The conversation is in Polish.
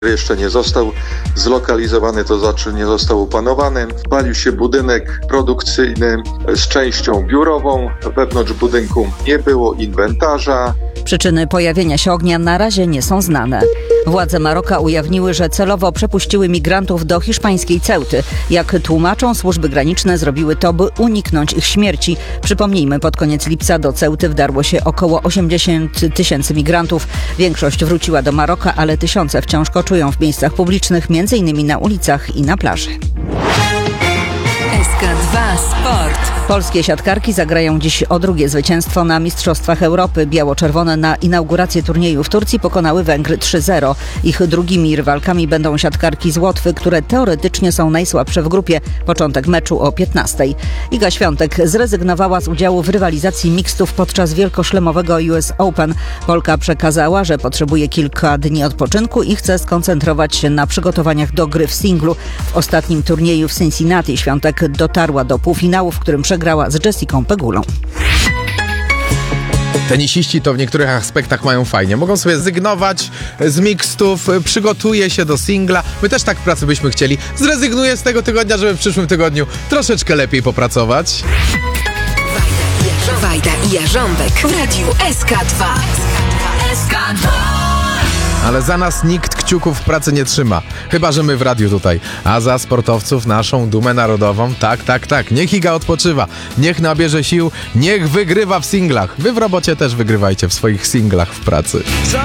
jeszcze nie został zlokalizowany, to znaczy nie został opanowany. Spalił się budynek produkcyjny z częścią biurową. Wewnątrz budynku nie było inwentarza. Przyczyny pojawienia się ognia na razie nie są znane. Władze Maroka ujawniły, że celowo przepuściły migrantów do hiszpańskiej Ceuty. Jak tłumaczą, służby graniczne zrobiły to, by uniknąć ich śmierci. Przypomnijmy, pod koniec lipca do Ceuty wdarło się około 80 000 migrantów. Większość wróciła do Maroka, ale tysiące wciąż koczują w miejscach publicznych, m.in. na ulicach i na plaży. SK2 Sport. Polskie siatkarki zagrają dziś o drugie zwycięstwo na Mistrzostwach Europy. Biało-czerwone na inaugurację turnieju w Turcji pokonały Węgry 3-0. Ich drugimi rywalkami będą siatkarki z Łotwy, które teoretycznie są najsłabsze w grupie. Początek meczu o 15:00. Iga Świątek zrezygnowała z udziału w rywalizacji mixtów podczas wielkoszlemowego US Open. Polka przekazała, że potrzebuje kilka dni odpoczynku i chce skoncentrować się na przygotowaniach do gry w singlu. W ostatnim turnieju w Cincinnati Świątek dotarła do półfinału, w którym przegrała z Jessicą Pegulą. Tenisiści to w niektórych aspektach mają fajnie. Mogą sobie zrezygnować z mixtów, przygotuje się do singla. My też tak pracy byśmy chcieli. Zrezygnuję z tego tygodnia, żeby w przyszłym tygodniu troszeczkę lepiej popracować. Wajda i Jarząbek w radiu SK2. SK2. Ale za nas nikt kciuków w pracy nie trzyma. Chyba że my w radiu tutaj. A za sportowców naszą dumę narodową, tak. Niech Iga odpoczywa. Niech nabierze sił. Niech wygrywa w singlach. Wy w robocie też wygrywajcie w swoich singlach w pracy.